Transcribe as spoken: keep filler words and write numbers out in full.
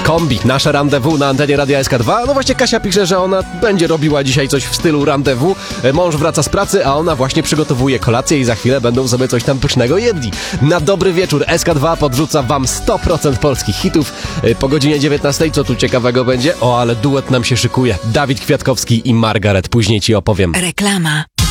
Kombi, nasze rendezvous na antenie Radia S K dwa. No właśnie Kasia pisze, że ona będzie robiła dzisiaj coś w stylu rendezvous. Mąż wraca z pracy, a ona właśnie przygotowuje kolację i za chwilę będą sobie coś tam pysznego jedli. Na dobry wieczór S K dwa podrzuca wam sto procent polskich hitów. Po godzinie dziewiętnastej co tu ciekawego będzie? O, ale duet nam się szykuje. Dawid Kwiatkowski i Margaret. Później ci opowiem. Reklama.